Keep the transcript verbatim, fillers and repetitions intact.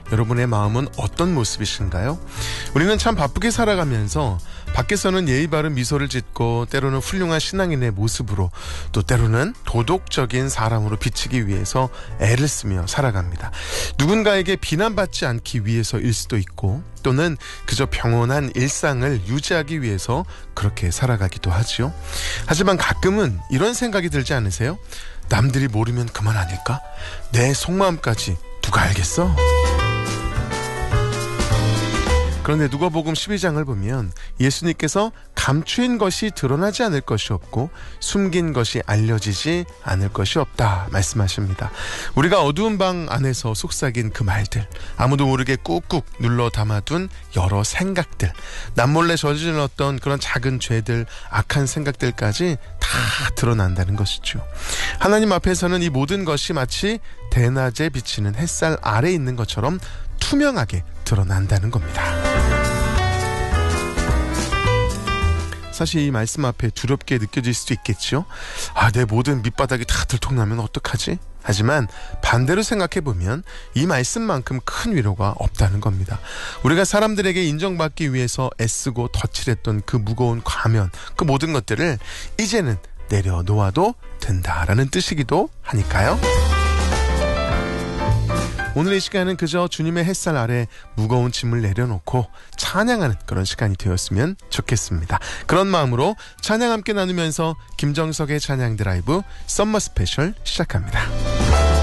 여러분의 마음은 어떤 모습이신가요? 우리는 참 바쁘게 살아가면서 밖에서는 예의 바른 미소를 짓고 때로는 훌륭한 신앙인의 모습으로 또 때로는 도덕적인 사람으로 비치기 위해서 애를 쓰며 살아갑니다. 누군가에게 비난받지 않기 위해서일 수도 있고 또는 그저 평온한 일상을 유지하기 위해서 그렇게 살아가기도 하죠. 하지만 가끔은 이런 생각이 들지 않으세요? 남들이 모르면 그만 아닐까? 내 속마음까지 누가 알겠어? 그런데 누가복음 십이 장을 보면 예수님께서 감추인 것이 드러나지 않을 것이 없고 숨긴 것이 알려지지 않을 것이 없다 말씀하십니다. 우리가 어두운 방 안에서 속삭인 그 말들, 아무도 모르게 꾹꾹 눌러 담아둔 여러 생각들, 남몰래 저질렀던 그런 작은 죄들, 악한 생각들까지 다 드러난다는 것이죠. 하나님 앞에서는 이 모든 것이 마치 대낮에 비치는 햇살 아래에 있는 것처럼 투명하게 드러난다는 겁니다. 사실 이 말씀 앞에 두렵게 느껴질 수도 있겠죠. 아, 내 모든 밑바닥이 다 들통나면 어떡하지? 하지만 반대로 생각해보면 이 말씀만큼 큰 위로가 없다는 겁니다. 우리가 사람들에게 인정받기 위해서 애쓰고 덧칠했던 그 무거운 과면, 그 모든 것들을 이제는 내려놓아도 된다라는 뜻이기도 하니까요. 오늘 이 시간은 그저 주님의 햇살 아래 무거운 짐을 내려놓고 찬양하는 그런 시간이 되었으면 좋겠습니다. 그런 마음으로 찬양 함께 나누면서 김정석의 찬양 드라이브 썸머 스페셜 시작합니다.